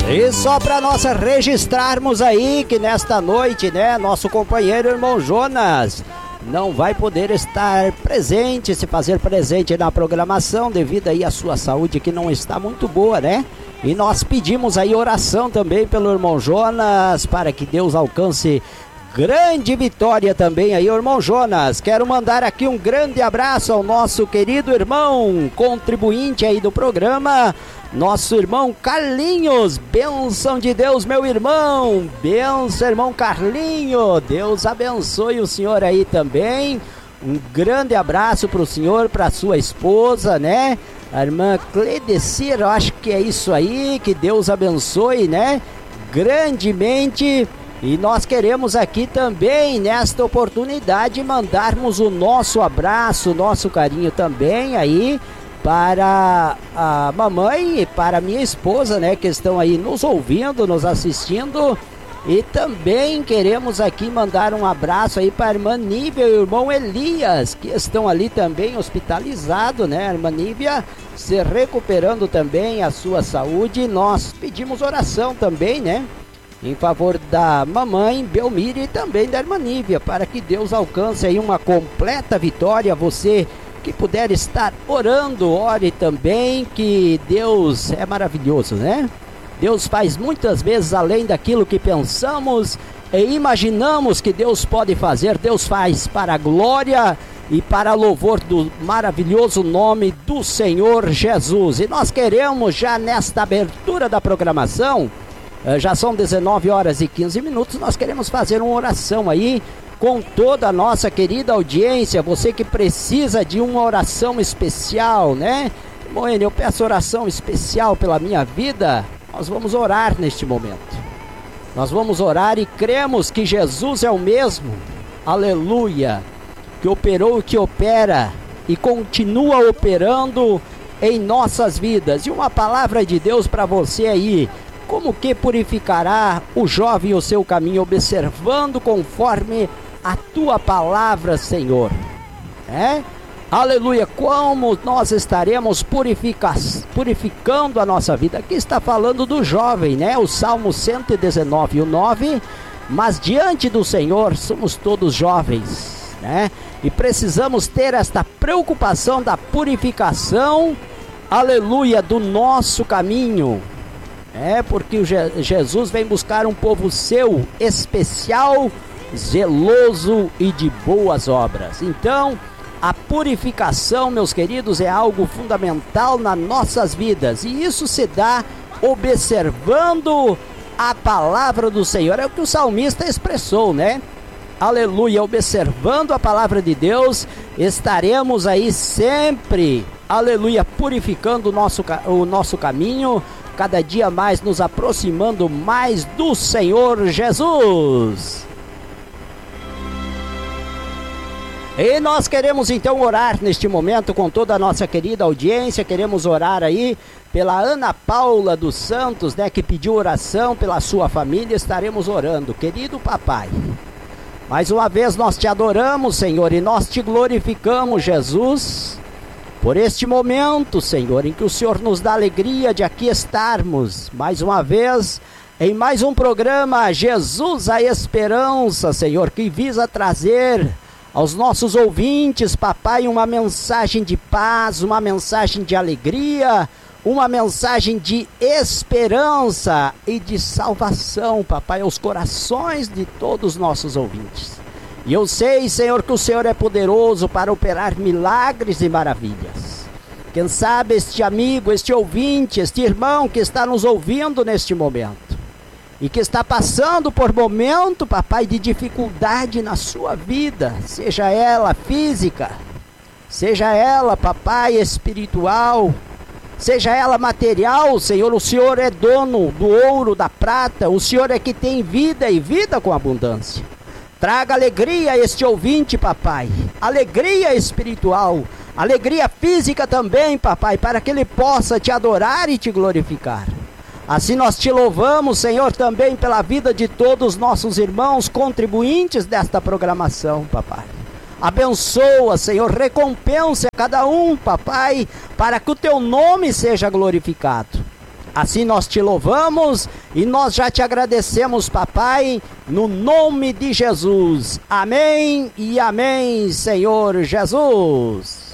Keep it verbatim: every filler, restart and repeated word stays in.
E só para nós registrarmos aí que nesta noite, né, nosso companheiro irmão Jonas não vai poder estar presente, se fazer presente na programação devido aí à sua saúde que não está muito boa, né? E nós pedimos aí oração também pelo irmão Jonas para que Deus alcance grande vitória também aí, irmão Jonas. Quero mandar aqui um grande abraço ao nosso querido irmão contribuinte aí do programa, nosso irmão Carlinhos. Bênção de Deus, meu irmão. Bênção, irmão Carlinho. Deus abençoe o senhor aí também. Um grande abraço para o senhor, para sua esposa, né? A irmã Cledecir, eu acho que é isso aí. Que Deus abençoe, né? Grandemente. E nós queremos aqui também, nesta oportunidade, mandarmos o nosso abraço, o nosso carinho também aí para a mamãe e para a minha esposa, né, que estão aí nos ouvindo, nos assistindo. E também queremos aqui mandar um abraço aí para a irmã Nívia e o irmão Elias, que estão ali também hospitalizados, né, a irmã Nívia se recuperando também a sua saúde. Nós pedimos oração também, né, em favor da mamãe Belmire e também da irmã Nívia, para que Deus alcance aí uma completa vitória. Você que puder estar orando, ore também, que Deus é maravilhoso, né? Deus faz muitas vezes além daquilo que pensamos e imaginamos que Deus pode fazer. Deus faz para a glória e para louvor do maravilhoso nome do Senhor Jesus. E nós queremos já nesta abertura da programação, já são dezenove horas e quinze minutos, nós queremos fazer uma oração aí com toda a nossa querida audiência. Você que precisa de uma oração especial, né? Moene, eu peço oração especial pela minha vida. Nós vamos orar neste momento. Nós vamos orar e cremos que Jesus é o mesmo, aleluia, que operou e que opera e continua operando em nossas vidas. E uma palavra de Deus para você aí: como que purificará o jovem o seu caminho, observando conforme a tua palavra, Senhor? É? Aleluia, como nós estaremos purifica purificando a nossa vida. Aqui está falando do jovem, né? O Salmo cento e dezenove, o nove. Mas diante do Senhor somos todos jovens, né? E precisamos ter esta preocupação da purificação, aleluia, do nosso caminho. É porque o Je Jesus vem buscar um povo seu, especial, zeloso e de boas obras. Então, a purificação, meus queridos, é algo fundamental nas nossas vidas. E isso se dá observando a palavra do Senhor. É o que o salmista expressou, né? Aleluia, observando a palavra de Deus, estaremos aí sempre, aleluia, purificando o nosso, o nosso caminho, cada dia mais nos aproximando mais do Senhor Jesus. E nós queremos então orar neste momento com toda a nossa querida audiência. Queremos orar aí pela Ana Paula dos Santos, né, que pediu oração pela sua família. Estaremos orando, querido papai. Mais uma vez nós te adoramos, Senhor, e nós te glorificamos, Jesus, por este momento, Senhor, em que o Senhor nos dá alegria de aqui estarmos, mais uma vez, em mais um programa, Jesus a Esperança, Senhor, que visa trazer aos nossos ouvintes, papai, uma mensagem de paz, uma mensagem de alegria, uma mensagem de esperança e de salvação, papai, aos corações de todos os nossos ouvintes. E eu sei, Senhor, que o Senhor é poderoso para operar milagres e maravilhas. Quem sabe este amigo, este ouvinte, este irmão que está nos ouvindo neste momento e que está passando por momento, papai, de dificuldade na sua vida, seja ela física, seja ela, papai, espiritual, seja ela material, Senhor, o Senhor é dono do ouro, da prata, o Senhor é que tem vida e vida com abundância. Traga alegria a este ouvinte, papai, alegria espiritual, alegria física também, papai, para que ele possa te adorar e te glorificar. Assim nós te louvamos, Senhor, também pela vida de todos os nossos irmãos contribuintes desta programação, papai. Abençoa, Senhor, recompensa a cada um, papai, para que o teu nome seja glorificado. Assim nós te louvamos e nós já te agradecemos, papai, no nome de Jesus. Amém e amém, Senhor Jesus.